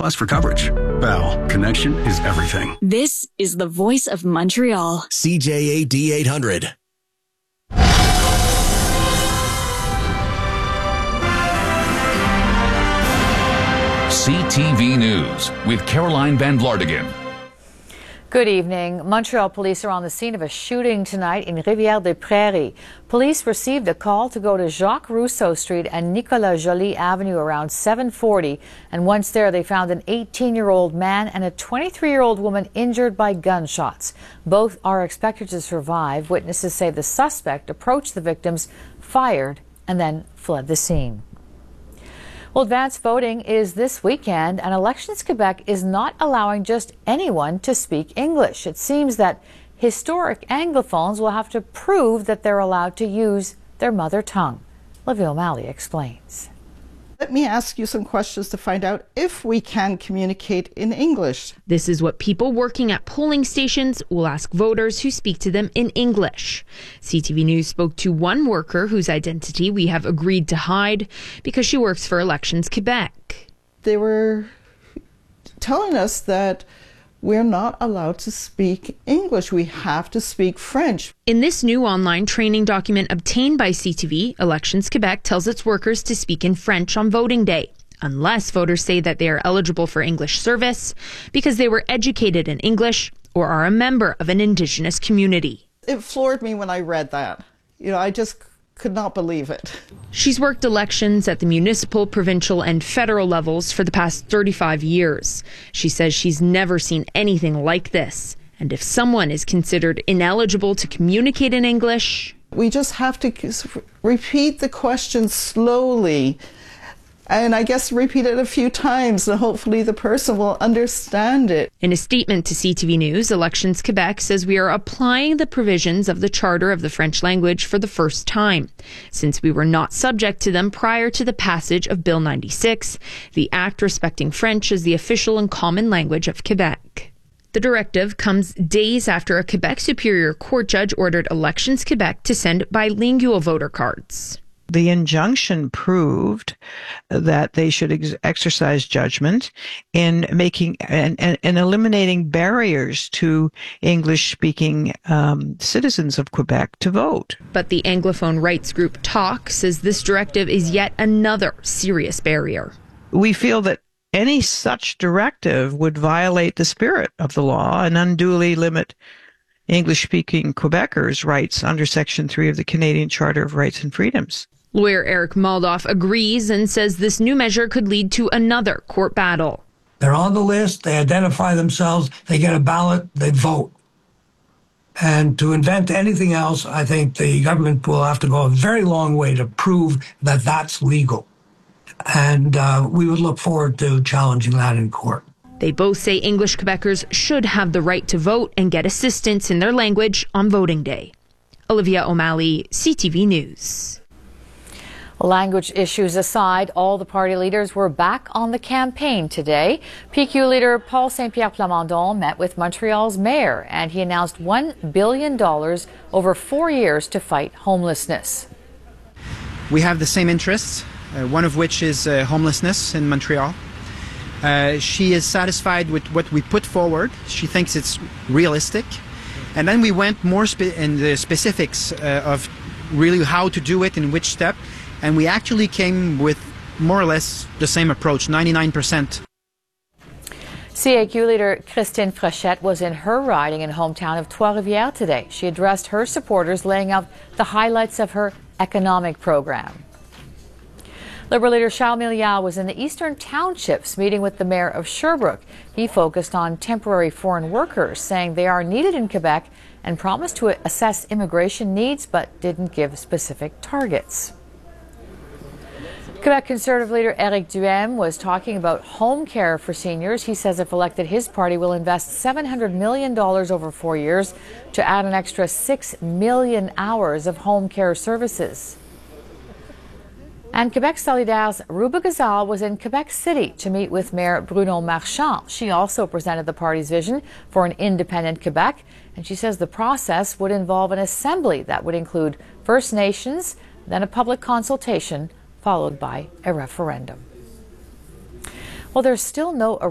Plus for coverage. Bell, connection is everything. This is the voice of Montreal. CJAD 800. CTV News with Caroline Van Vlartigan. Good evening. Montreal police are on the scene of a shooting tonight in Rivière-des-Prairies. Police received a call to go to Jacques Rousseau Street and Nicolas Joly Avenue around 7:40. And once there, they found an 18-year-old man and a 23-year-old woman injured by gunshots. Both are expected to survive. Witnesses say the suspect approached the victims, fired, and then fled the scene. Well, advanced voting is this weekend, and Elections Quebec is not allowing just anyone to speak English. It seems that historic Anglophones will have to prove that they're allowed to use their mother tongue. Olivia O'Malley explains. Let me ask you some questions to find out if we can communicate in English. This is what people working at polling stations will ask voters who speak to them in English. CTV News spoke to one worker whose identity we have agreed to hide because she works for Elections Quebec. They were telling us that we're not allowed to speak English. We have to speak French. In this new online training document obtained by CTV, Elections Quebec tells its workers to speak in French on voting day, unless voters say that they are eligible for English service because they were educated in English or are a member of an Indigenous community. It floored me when I read that. I just could not believe it. She's worked elections at the municipal, provincial, and federal levels for the past 35 years. She says she's never seen anything like this. And if someone is considered ineligible to communicate in English, we just have to repeat the question slowly. And I guess repeat it a few times, and hopefully the person will understand it. In a statement to CTV News, Elections Quebec says we are applying the provisions of the Charter of the French language for the first time. Since we were not subject to them prior to the passage of Bill 96, the act respecting French as the official and common language of Quebec. The directive comes days after a Quebec Superior Court judge ordered Elections Quebec to send bilingual voter cards. The injunction proved that they should exercise judgment in making and eliminating barriers to English-speaking citizens of Quebec to vote. But the Anglophone rights group TALK says this directive is yet another serious barrier. We feel that any such directive would violate the spirit of the law and unduly limit English-speaking Quebecers' rights under Section 3 of the Canadian Charter of Rights and Freedoms. Lawyer Eric Maldoff agrees and says this new measure could lead to another court battle. They're on the list, they identify themselves, they get a ballot, they vote. And to invent anything else, I think the government will have to go a very long way to prove that that's legal. And we would look forward to challenging that in court. They both say English Quebecers should have the right to vote and get assistance in their language on voting day. Olivia O'Malley, CTV News. Language issues aside, all the party leaders were back on the campaign today. PQ leader Paul Saint-Pierre Plamondon met with Montreal's mayor, and he announced $1 billion over 4 years to fight homelessness. We have the same interests, one of which is homelessness in Montreal. She is satisfied with what we put forward. She thinks it's realistic. And then we went more in the specifics of really how to do it, in which step. And we actually came with more or less the same approach, 99%. CAQ leader Christine Fréchette was in her riding and hometown of Trois-Rivières today. She addressed her supporters, laying out the highlights of her economic program. Liberal leader Charles Milliard was in the Eastern Townships meeting with the mayor of Sherbrooke. He focused on temporary foreign workers, saying they are needed in Quebec, and promised to assess immigration needs but didn't give specific targets. Quebec Conservative leader Éric Duhaime was talking about home care for seniors. He says if elected, his party will invest $700 million over 4 years to add an extra 6 million hours of home care services. And Quebec Solidaire's Ruba Gazal was in Quebec City to meet with Mayor Bruno Marchand. She also presented the party's vision for an independent Quebec, and she says the process would involve an assembly that would include First Nations, then a public consultation, followed by a referendum. Well, there's still no